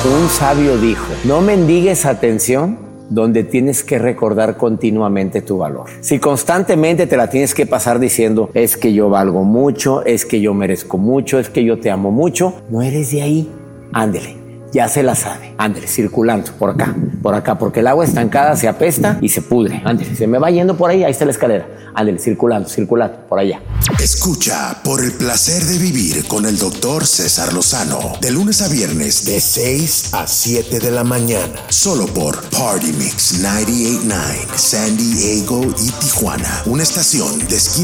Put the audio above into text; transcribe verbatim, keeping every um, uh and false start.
Un sabio dijo, no mendigues atención donde tienes que recordar continuamente tu valor. Si constantemente te la tienes que pasar diciendo, es que yo valgo mucho, es que yo merezco mucho, es que yo te amo mucho, no eres de ahí. Ándele, ya se la sabe. Ándele, circulando por acá, por acá, porque el agua estancada se apesta y se pudre. Ándele, se me va yendo por ahí, ahí está la escalera. Ándele, circulando, circulando, por allá. Escucha Por el placer de vivir con el doctor César Lozano, de lunes a viernes de seis a siete de la mañana, solo por Party Mix noventa y ocho punto nueve, San Diego y Tijuana, una estación de esquina